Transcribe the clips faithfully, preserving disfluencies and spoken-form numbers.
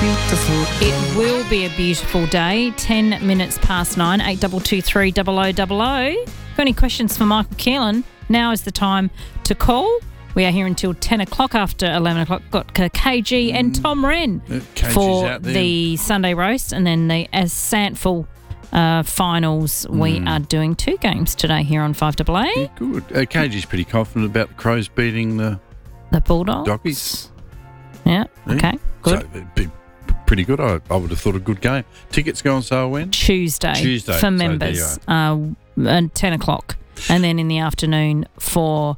beautiful. It will be a beautiful day. Ten minutes past nine, eight two two three double oh double oh. Got any questions for Michael Keelan? Now is the time to call. We are here until ten o'clock. After eleven o'clock, got K G and Tom Wren uh, for the Sunday roast, and then the as Sandful uh, finals. Mm. We are doing two games today here on five A A. Yeah, good. Uh, K G's pretty confident about the Crows beating the the Bulldogs. Doggies. Yeah. yeah. Okay. Good. So it'd be pretty good. I, I would have thought a good game. Tickets go on sale when? Tuesday. Tuesday for so members. Uh, at ten o'clock, and then in the afternoon for.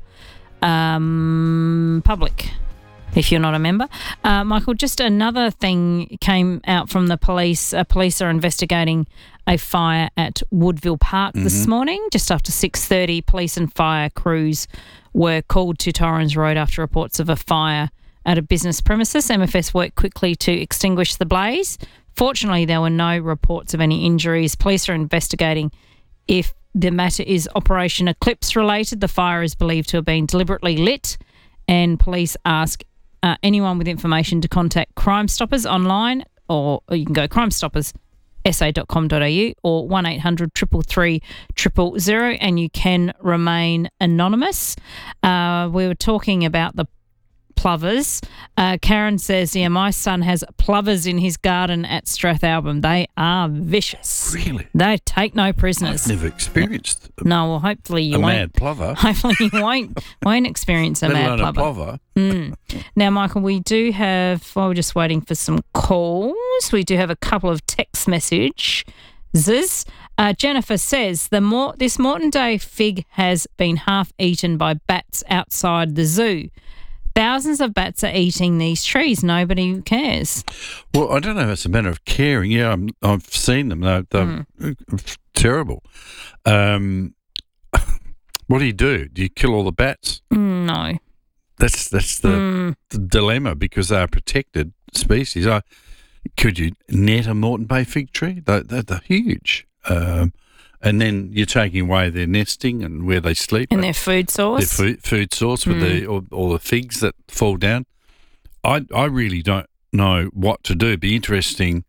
Um, public, if you're not a member. Uh, Michael, just another thing came out from the police. Uh, police are investigating a fire at Woodville Park mm-hmm. this morning. Just after six thirty, police and fire crews were called to Torrens Road after reports of a fire at a business premises. M F S worked quickly to extinguish the blaze. Fortunately, there were no reports of any injuries. Police are investigating if the matter is Operation Eclipse related. The fire is believed to have been deliberately lit, and police ask uh, anyone with information to contact Crime Stoppers online, or, or you can go crime stoppers s a dot com dot a u or one eight hundred three three three zero zero, and you can remain anonymous. Uh, we were talking about the plovers. Uh, Karen says, yeah, my son has plovers in his garden at Strathalbyn. They are vicious. Really? They take no prisoners. I've never experienced a, no, well, hopefully you a won't. mad plover. Hopefully you won't won't experience a Let mad alone plover. A plover. Mm. Now, Michael, we do have, while we're just waiting for some calls, we do have a couple of text messages. Uh, Jennifer says, the Mor- this Moreton Day fig has been half eaten by bats outside the zoo. Thousands of bats are eating these trees. Nobody cares. Well, I don't know if it's a matter of caring. Yeah, I'm, I've seen them. They're, they're mm. terrible. Um, what do you do? Do you kill all the bats? Mm, no. That's that's the, mm. the dilemma, because they are protected species. I, could you net a Moreton Bay fig tree? They're, they're, they're huge. Um, and then you're taking away their nesting and where they sleep. And their food source. Their food, food source with mm. the all, all the figs that fall down. I I really don't know what to do. It'd be interesting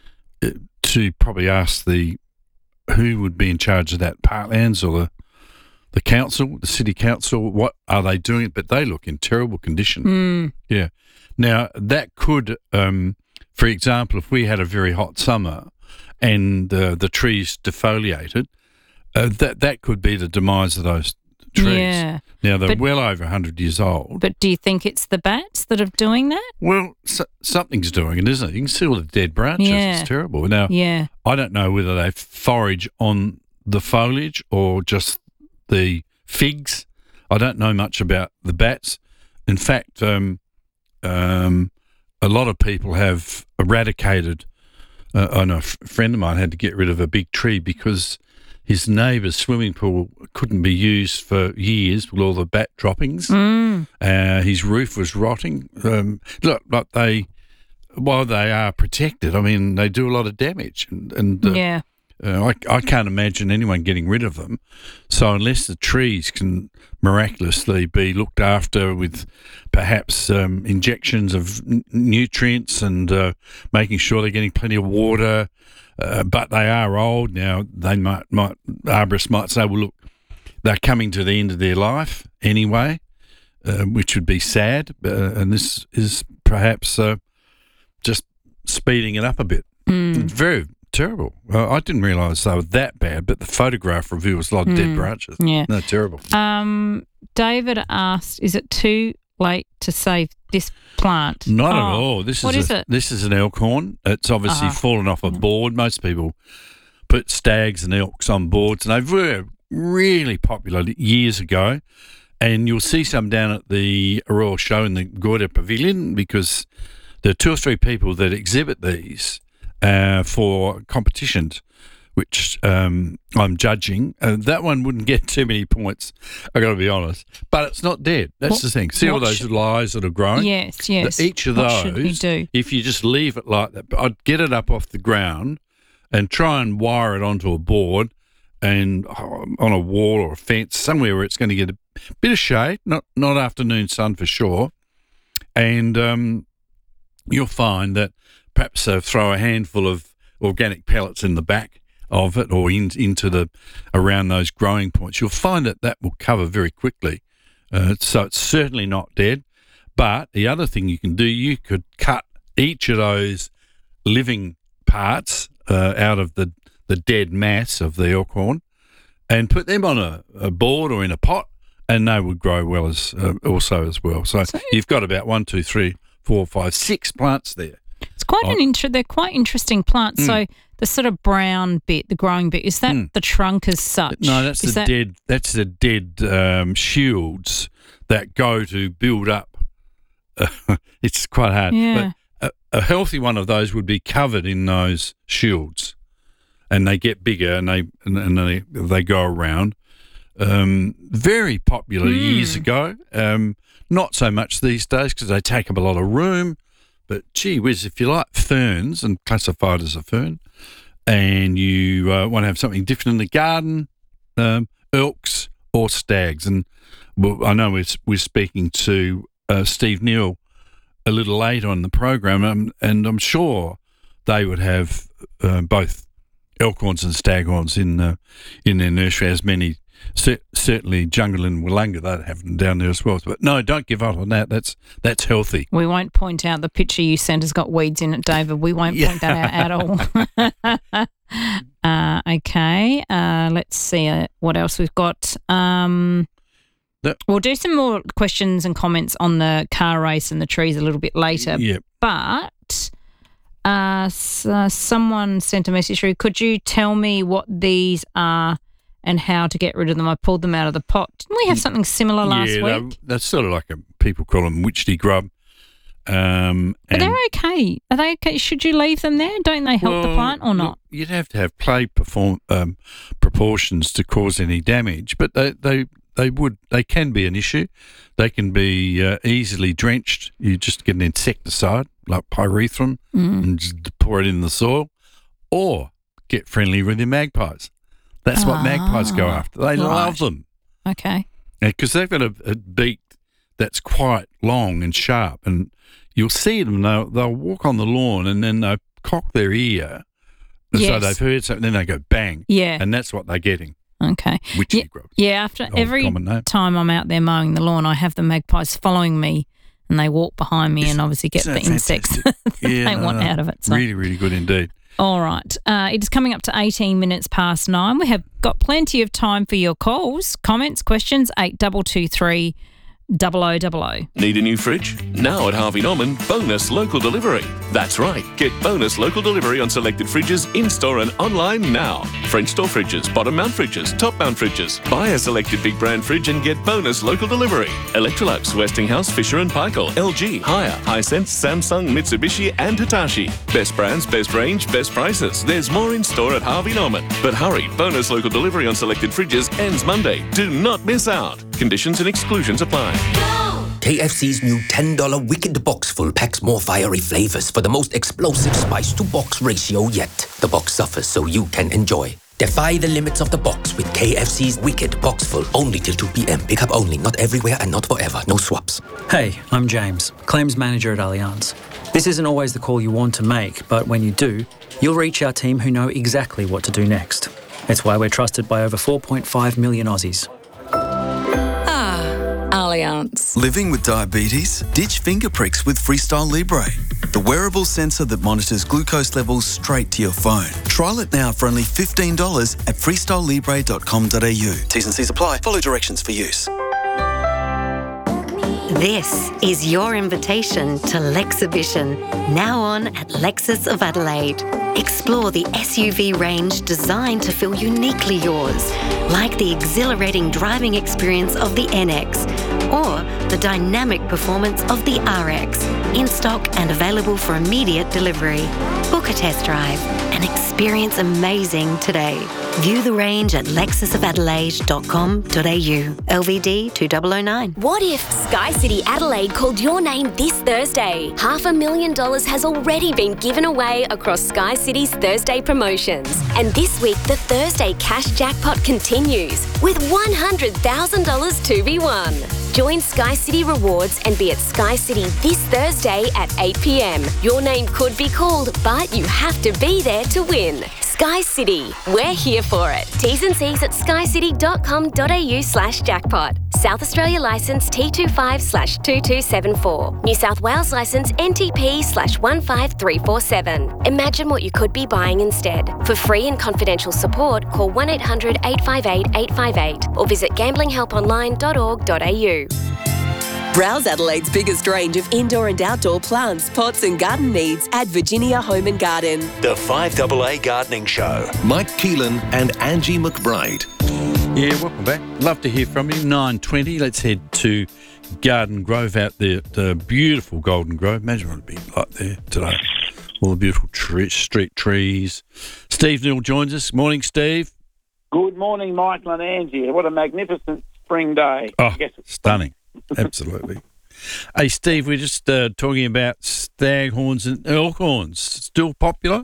to probably ask the who would be in charge of that, Parklands or the the council, the city council. What are they doing? But they look in terrible condition. Mm. Yeah. Now that could, um, for example, if we had a very hot summer and uh, the trees defoliated, uh, that that could be the demise of those trees. Yeah. Now, they're but, well over one hundred years old. But do you think it's the bats that are doing that? Well, so, something's doing it, isn't it? You can see all the dead branches. Yeah. It's terrible. Now, yeah. I don't know whether they forage on the foliage or just the figs. I don't know much about the bats. In fact, um, um, a lot of people have eradicated Uh, I know a f- friend of mine had to get rid of a big tree because his neighbour's swimming pool couldn't be used for years with all the bat droppings. Mm. Uh, his roof was rotting. Um, look, like they, while they are protected, I mean, they do a lot of damage. And, and uh, yeah. Uh, I, I can't imagine anyone getting rid of them. So unless the trees can miraculously be looked after with perhaps um, injections of n- nutrients and uh, making sure they're getting plenty of water, uh, but they are old now, they might, might arborists might say, well, look, they're coming to the end of their life anyway, uh, which would be sad, uh, and this is perhaps uh, just speeding it up a bit. Mm. It's very terrible. Uh, I didn't realise they were that bad, but the photograph reveals a lot of mm. dead branches. Yeah. No, terrible. Um, David asked, is it too late to save this plant? Not oh, at all. This what is, is a, it? This is an elkhorn. It's obviously uh-huh. fallen off a board. Most people put stags and elks on boards, and they were really popular years ago. And you'll see some down at the Royal Show in the Gordon Pavilion, because there are two or three people that exhibit these Uh, for competitions, which um, I'm judging. Uh, that one wouldn't get too many points, I got to be honest. But it's not dead. That's what, the thing. See all those little eyes that are growing? Yes, yes. The, each of what those, should we do? if you just leave it like that, I'd get it up off the ground and try and wire it onto a board and uh, on a wall or a fence, somewhere where it's going to get a bit of shade, not, not afternoon sun for sure. And um, you'll find that perhaps uh, throw a handful of organic pellets in the back of it or in, into the around those growing points, you'll find that that will cover very quickly. Uh, so it's certainly not dead. But the other thing you can do, you could cut each of those living parts uh, out of the, the dead mass of the elkhorn and put them on a, a board or in a pot, and they would grow well as uh, also as well. So, so you've got about one, two, three, four, five, six plants there. It's quite oh. an inter- They're quite interesting plants. Mm. So the sort of brown bit, the growing bit, is that mm. the trunk as such? No, that's is the that- dead. That's the dead um, shields that go to build up. Uh, it's quite hard. Yeah. But a, a healthy one of those would be covered in those shields, and they get bigger and they and, and they they go around. Um, very popular mm. years ago. Um, not so much these days because they take up a lot of room. But gee whiz, if you like ferns and classified as a fern, and you uh, want to have something different in the garden, um, elks or stags. And well, I know we're, we're speaking to uh, Steve Neal a little later on in the program, um, and I'm sure they would have uh, both elkhorns and staghorns in uh, in their nursery, as many. C- certainly jungle in Wollonga, they'd have them down there as well. But no, don't give up on that. That's that's healthy. We won't point out the picture you sent has got weeds in it, David. We won't yeah. point that out at all. uh, okay, uh, let's see uh, what else we've got. Um, that, we'll do some more questions and comments on the car race and the trees a little bit later. Yep. But uh, so someone sent a message through. Could you tell me what these are and how to get rid of them? I pulled them out of the pot. Didn't we have something similar last yeah, week? That's sort of like a, people call them witchetty grub. Um, but they're okay. Are they okay? Should you leave them there? Don't they help well, the plant or not? Look, you'd have to have clay perform, um, proportions to cause any damage, but they, they they would they can be an issue. They can be uh, easily drenched. You just get an insecticide like pyrethrum mm. and just pour it in the soil, or get friendly with your magpies. That's what ah, magpies go after. They right. love them. Okay. Because they've got a, a beak that's quite long and sharp, and you'll see them, they'll, they'll walk on the lawn and then they'll cock their ear as yes. though they've heard something, then they go bang. Yeah. And that's what they're getting. Okay. Witchetty yeah, grubs. Yeah, after every time I'm out there mowing the lawn, I have the magpies following me, and they walk behind me isn't, and obviously get the insects that yeah, they no, want no. out of it. So. Really, really good indeed. All right. Uh, it is coming up to eighteen minutes past nine. We have got plenty of time for your calls, comments, questions, eight two two three double oh double oh. Need a new fridge? Now at Harvey Norman, bonus local delivery. That's right. Get bonus local delivery on selected fridges in-store and online now. French door fridges, bottom mount fridges, top mount fridges. Buy a selected big brand fridge and get bonus local delivery. Electrolux, Westinghouse, Fisher and Paykel, L G, Haier, Hisense, Samsung, Mitsubishi and Hitachi. Best brands, best range, best prices. There's more in-store at Harvey Norman. But hurry, bonus local delivery on selected fridges ends Monday. Do not miss out. Conditions and exclusions apply. K F C's new ten dollar Wicked Box Full packs more fiery flavors for the most explosive spice-to-box ratio yet. The box suffers so you can enjoy. Defy the limits of the box with K F C's Wicked Box Full. Only till two p.m. Pick up only, not everywhere and not forever. No swaps. Hey, I'm James, Claims Manager at Allianz. This isn't always the call you want to make, but when you do, you'll reach our team who know exactly what to do next. It's why we're trusted by over four point five million Aussies. Allianz. Living with diabetes? Ditch finger pricks with Freestyle Libre, the wearable sensor that monitors glucose levels straight to your phone. Trial it now for only fifteen dollars at freestyle libre dot com dot a u. T's and C's apply. Follow directions for use. This is your invitation to Lexibition, now on at Lexus of Adelaide. Explore the S U V range designed to feel uniquely yours, like the exhilarating driving experience of the N X or the dynamic performance of the R X, in stock and available for immediate delivery. Book a test drive and experience amazing today. View the range at lexus of adelaide dot com dot a u. L V D two thousand nine. What if Sky City Adelaide called your name this Thursday? Half a million dollars has already been given away across Sky City's Thursday promotions. And this week, the Thursday cash jackpot continues with one hundred thousand dollars to be won. Join Sky City Rewards and be at Sky City this Thursday at eight p m. Your name could be called, but you have to be there to win. Sky City, we're here for it. T's and C's at skycity.com.au slash jackpot. South Australia licence T twenty-five slash two two seven four. New South Wales licence N T P slash one five three four seven. Imagine what you could be buying instead. For free and confidential support, call one eight hundred eight five eight eight five eight or visit gambling help online dot org dot a u. Browse Adelaide's biggest range of indoor and outdoor plants, pots and garden needs at Virginia Home and Garden. The five A A Gardening Show. Mike Keelan and Angie McBride. Yeah, welcome back. Love to hear from you. nine twenty. Let's head to Garden Grove out there, the beautiful Golden Grove. Imagine what it'd be like there today. All the beautiful tree, street trees. Steve Neal joins us. Morning, Steve. Good morning, Michael and Angie. What a magnificent spring day. Oh, I guess it's stunning. Absolutely. Hey, Steve, we're just uh, talking about staghorns and elkhorns. Still popular?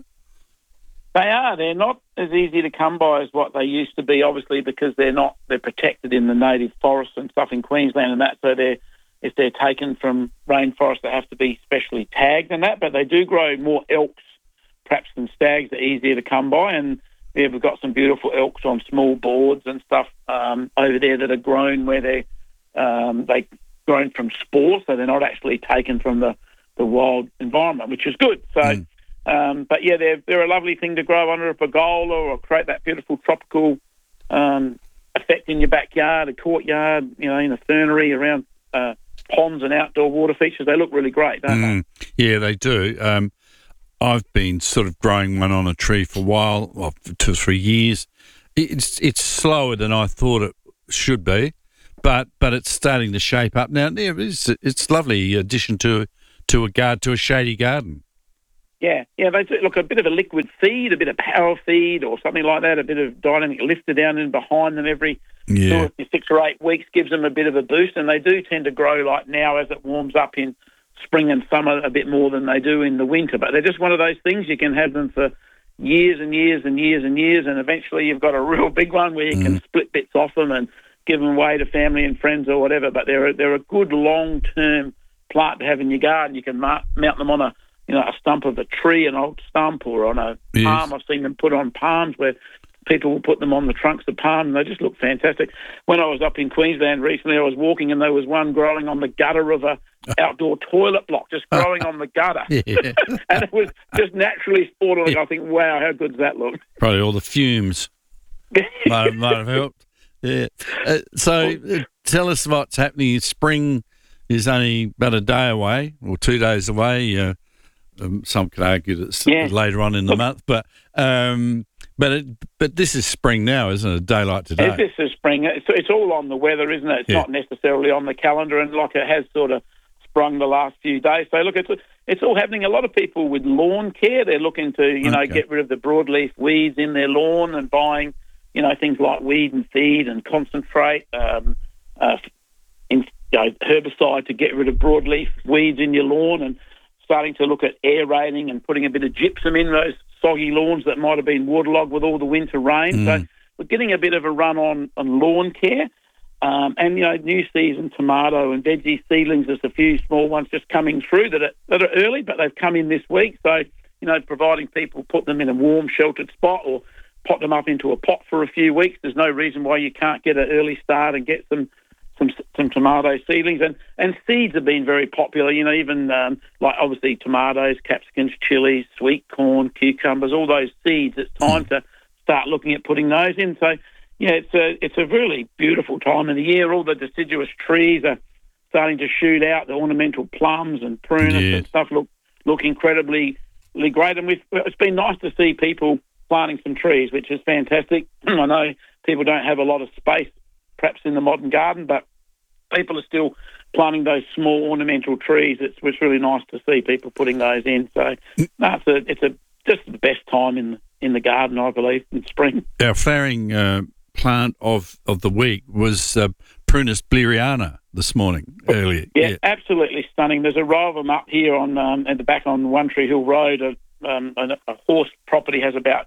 They are. They're not as easy to come by as what they used to be, obviously, because they're not. They're protected in the native forests and stuff in Queensland and that. So they're if they're taken from rainforest, they have to be specially tagged and that. But they do grow more elks, perhaps than stags. They're easier to come by, and yeah, we've got some beautiful elks on small boards and stuff um, over there that are grown where they're um, they grown from spore, so they're not actually taken from the, the wild environment, which is good. So. Mm. Um, but yeah, they're they're a lovely thing to grow under a pergola or create that beautiful tropical um, effect in your backyard, a courtyard, you know, in a fernery around uh, ponds and outdoor water features. They look really great, don't mm, they? Yeah, they do. Um, I've been sort of growing one on a tree for a while, well, for two or three years. It's it's slower than I thought it should be, but but it's starting to shape up now. Yeah, it's it's lovely addition to to a guard to a shady garden. Yeah, yeah, they do, look, a bit of a liquid feed, a bit of power feed or something like that, a bit of dynamic lifter down in behind them every yeah. six or eight weeks gives them a bit of a boost, and they do tend to grow like now as it warms up in spring and summer a bit more than they do in the winter. But they're just one of those things. You can have them for years and years and years and years, and eventually you've got a real big one where you mm. can split bits off them and give them away to family and friends or whatever. But they're a, they're a good long-term plant to have in your garden. You can mount them on a you know, a stump of a tree, an old stump, or on a yes. palm. I've seen them put on palms where people will put them on the trunks of palms, and they just look fantastic. When I was up in Queensland recently, I was walking, and there was one growing on the gutter of a outdoor toilet block, just growing on the gutter. Yeah. And it was just naturally sporting. I think, wow, how good does that look? Probably all the fumes might, have, might have helped. Yeah. Uh, so uh, tell us what's happening. Spring is only about a day away, or two days away. Uh, Um, some could argue that it's yeah. later on in the month, but um, but it, but this is spring now, isn't it? A day like today. This is spring. It's, it's all on the weather, isn't it? It's yeah. not necessarily on the calendar, and like it has sort of sprung the last few days. So look, it's it's all happening. A lot of people with lawn care, they're looking to you know okay. get rid of the broadleaf weeds in their lawn and buying you know things like weed and feed and concentrate, um, uh, in, you know, herbicide to get rid of broadleaf weeds in your lawn, and starting to look at aerating and putting a bit of gypsum in those soggy lawns that might have been waterlogged with all the winter rain. Mm. So we're getting a bit of a run on, on lawn care. Um, and, you know, new season tomato and veggie seedlings, there's a few small ones just coming through that are, that are early, but they've come in this week. So, you know, providing people put them in a warm, sheltered spot or pot them up into a pot for a few weeks, there's no reason why you can't get an early start and get some Some, some tomato seedlings, and, and seeds have been very popular, you know, even um, like obviously tomatoes, capsicums, chilies, sweet corn, cucumbers, all those seeds. It's time to start looking at putting those in. So, yeah, it's a, it's a really beautiful time of the year. All the deciduous trees are starting to shoot out. The ornamental plums and prunus yeah. and stuff look, look incredibly great. And we've, it's been nice to see people planting some trees, which is fantastic. I know people don't have a lot of space perhaps in the modern garden, but people are still planting those small ornamental trees. It's, it's really nice to see people putting those in. So no, it's a, it's a just the best time in in the garden, I believe, in spring. Our flowering uh, plant of, of the week was uh, Prunus bleriana this morning, earlier. Yeah, yeah, absolutely stunning. There's a row of them up here on um, at the back on One Tree Hill Road. A, um, a, a horse property has about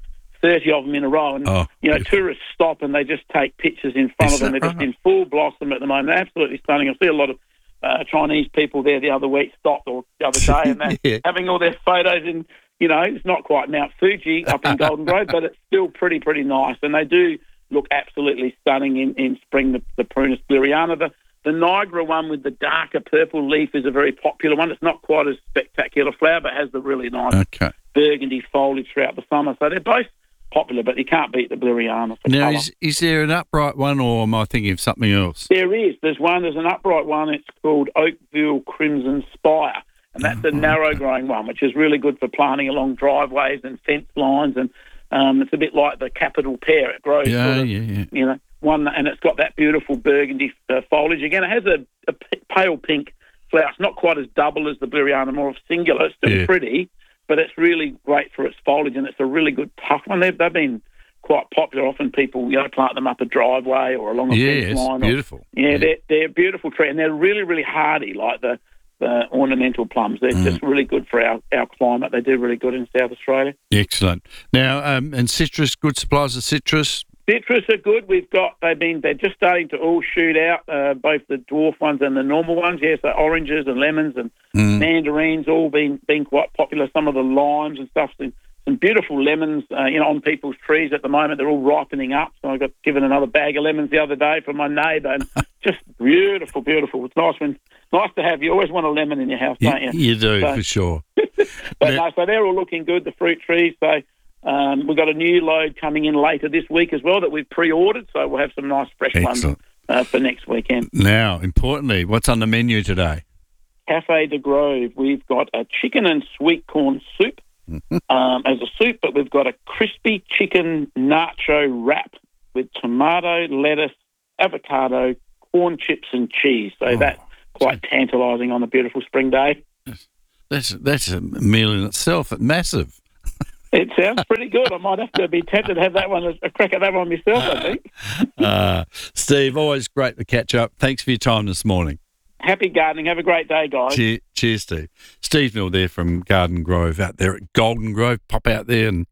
thirty of them in a row. And, oh, you know, beautiful. tourists stop and they just take pictures in front Is of them. that They're just right? in full blossom at the moment. They're absolutely stunning. I see a lot of uh, Chinese people there the other week, stopped or the other day, and they're Yeah. having all their photos in, you know, it's not quite Mount Fuji up in Golden Grove, but it's still pretty, pretty nice. And they do look absolutely stunning in, in spring, the, the Prunus bluriana. The, the Niagara one with the darker purple leaf is a very popular one. It's not quite as spectacular flower, but has the really nice Okay. burgundy foliage throughout the summer. So they're both popular, but you can't beat the bluriana for Now, colour. is, is there an upright one, or am I thinking of something else? There is. There's one. There's an upright one. It's called Oakville Crimson Spire, and that's a narrow-growing one, which is really good for planting along driveways and fence lines. And um, it's a bit like the capital pear. It grows, Yeah, sort of, yeah, yeah. you know, one, and it's got that beautiful burgundy uh, foliage. Again, it has a, a p- pale pink flower. It's not quite as double as the bluriana, more of singular. It's still Yeah. pretty, but it's really great for its foliage, and it's a really good tough one. They've, they've been quite popular. Often people, you know, plant them up a driveway or along a Yeah, fence it's line. beautiful. Or, yeah, Yeah. They're, they're a beautiful tree, and they're really, really hardy, like the, the ornamental plums. They're Mm. just really good for our, our climate. They do really good in South Australia. Excellent. Now, um, and citrus, good supplies of citrus? Citrus are good. We've got, they've been, they're just starting to all shoot out, uh, both the dwarf ones and the normal ones. Yes, so oranges and lemons and Mm. mandarins all been, been quite popular. Some of the limes and stuff. Some, some beautiful lemons, uh, you know, on people's trees at the moment. They're all ripening up. So I got given another bag of lemons the other day from my neighbour, and just beautiful, beautiful. It's nice when, nice to have. You always want a lemon in your house, You, don't you? you do, So- for sure. But Now- no, so they're all looking good, the fruit trees. So um, we've got a new load coming in later this week as well that we've pre-ordered. So we'll have some nice fresh Excellent. ones uh, for next weekend. Now, importantly, what's on the menu today? Cafe de Grove, we've got a chicken and sweet corn soup um, as a soup, but we've got a crispy chicken nacho wrap with tomato, lettuce, avocado, corn chips and cheese. So Oh, that's quite tantalising on a beautiful spring day. That's that's a meal in itself. It's massive. It sounds pretty good. I might have to be tempted to have that one, a crack at that one myself, I think. Uh, Steve, always great to catch up. Thanks for your time this morning. Happy gardening. Have a great day, guys. Cheers, cheers, Steve. Steve Mill there from Garden Grove out there at Golden Grove. Pop out there and,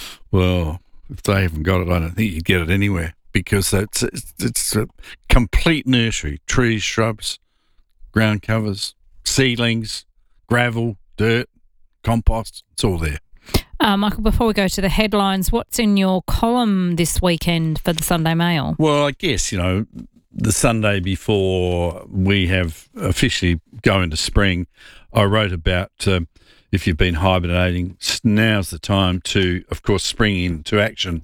well, if they haven't got it, I don't think you'd get it anywhere, because it's, it's, it's a complete nursery. Trees, shrubs, ground covers, seedlings, gravel, dirt, compost. It's all there. Uh, Michael, before we go to the headlines, what's in your column this weekend for the Sunday Mail? Well, I guess, you know, the Sunday before we have officially go into spring, I wrote about um, if you've been hibernating, now's the time to, of course, spring into action,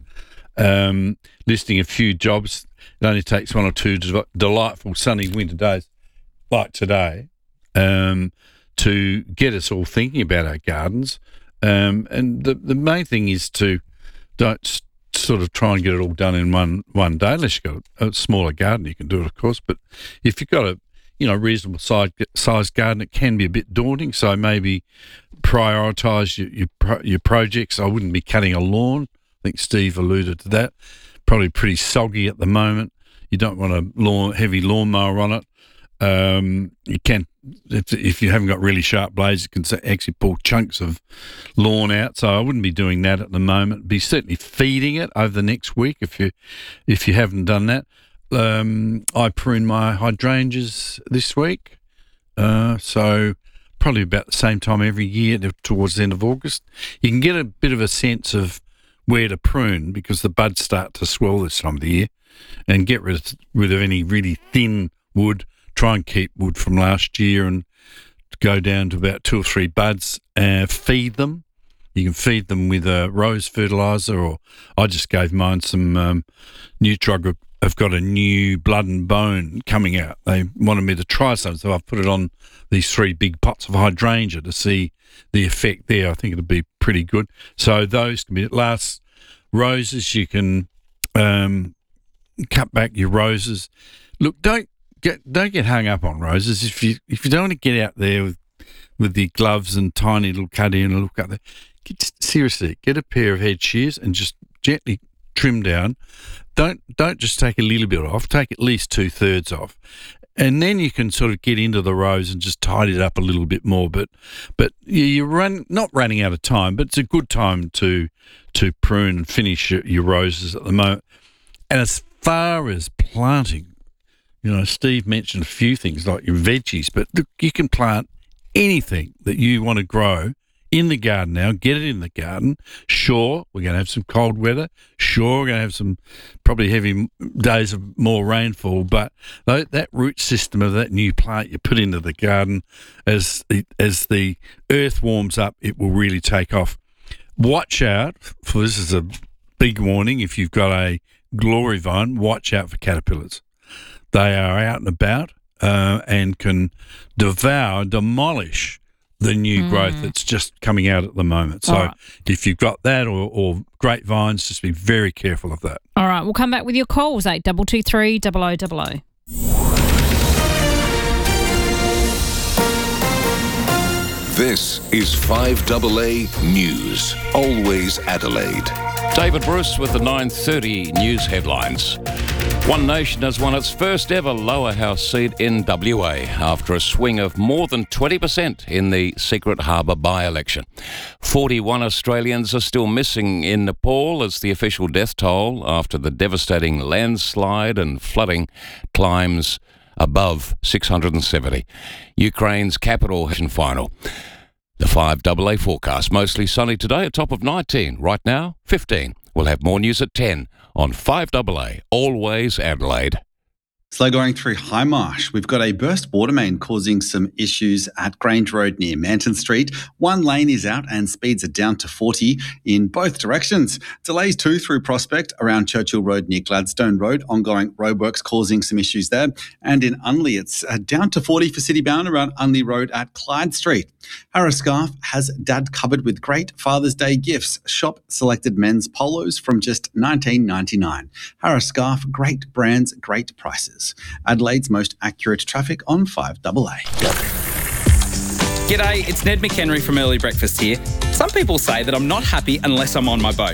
um, listing a few jobs. It only takes one or two de- delightful sunny winter days like today um, to get us all thinking about our gardens. Um, and the the main thing is to don't s- sort of try and get it all done in one, one day, unless you've got a, a smaller garden. You can do it, of course. But if you've got a you know reasonable size sized garden, it can be a bit daunting. So maybe prioritise your your, pro- your projects. I wouldn't be cutting a lawn. I think Steve alluded to that. Probably pretty soggy at the moment. You don't want a lawn heavy lawnmower on it. Um, you can, if, if you haven't got really sharp blades, you can sa- actually pull chunks of lawn out. So I wouldn't be doing that at the moment. Be certainly feeding it over the next week if you if you haven't done that. Um, I prune my hydrangeas this week, uh, so probably about the same time every year towards the end of August. You can get a bit of a sense of where to prune because the buds start to swell this time of the year, and get rid of, rid of any really thin wood. Try and keep wood from last year and go down to about two or three buds and feed them. You can feed them with a rose fertiliser, or I just gave mine some um, Nutrog. I've got a new blood and bone coming out. They wanted me to try some, so I've put it on these three big pots of hydrangea to see the effect there. I think it'll be pretty good. So those can be last roses. You can um, cut back your roses. Look, don't. Get, don't get hung up on roses. If you if you don't want to get out there with with the gloves and tiny little cut in and look up there, get, seriously, get a pair of head shears and just gently trim down. Don't don't just take a little bit off. Take at least two thirds off, And then you can sort of get into the rows and just tidy it up a little bit more. But but you- you're run, not running out of time, but it's a good time to to prune and finish your, your roses at the moment. And as far as planting, you know, Steve mentioned a few things like your veggies, but look, you can plant anything that you want to grow in the garden now. Get it in the garden. Sure, we're going to have some cold weather. Sure, we're going to have some probably heavy days of more rainfall, but tho- that root system of that new plant you put into the garden, as the, as the earth warms up, it will really take off. Watch out for, this is a big warning, if you've got a glory vine, watch out for caterpillars. They are out and about uh, and can devour, demolish the new Mm. growth that's just coming out at the moment. So All right. if you've got that or, or grapevines, just be very careful of that. All right, we'll come back with your calls, eight two two three, double oh double oh. This is five A A News. Always Adelaide. David Bruce with the nine thirty news headlines. One Nation has won its first ever lower house seat in W A after a swing of more than twenty percent in the Secret Harbour by-election. forty-one Australians are still missing in Nepal as the official death toll after the devastating landslide and flooding climbs above six hundred seventy. Ukraine's capital final. The five A A forecast, mostly sunny today, a top of nineteen. Right now, fifteen. We'll have more news at ten on five A A, Always Adelaide. Slow going through High Marsh. We've got a burst water main causing some issues at Grange Road near Manton Street. One lane is out and speeds are down to forty in both directions. Delays too through Prospect around Churchill Road near Gladstone Road. Ongoing roadworks causing some issues there. And in Unley, it's uh, down to forty for Citybound around Unley Road at Clyde Street. Harris Scarf has Dad covered with great Father's Day gifts. Shop selected men's polos from just nineteen ninety-nine. Harris Scarf, great brands, great prices. Adelaide's most accurate traffic on five A A. G'day, it's Ned McHenry from Early Breakfast here. Some people say that I'm not happy unless I'm on my boat.